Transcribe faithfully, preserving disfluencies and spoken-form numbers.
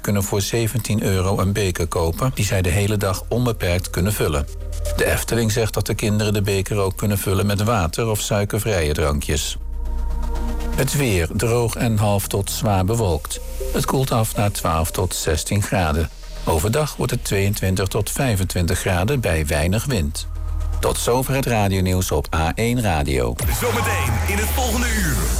kunnen voor zeventien euro een beker kopen die zij de hele dag onbeperkt kunnen vullen. De Efteling zegt dat de kinderen de beker ook kunnen vullen met water of suikervrije drankjes. Het weer droog en half tot zwaar bewolkt. Het koelt af naar twaalf tot zestien graden. Overdag wordt het tweeëntwintig tot vijfentwintig graden bij weinig wind. Tot zover het radionieuws op A één Radio. Zometeen in het volgende uur.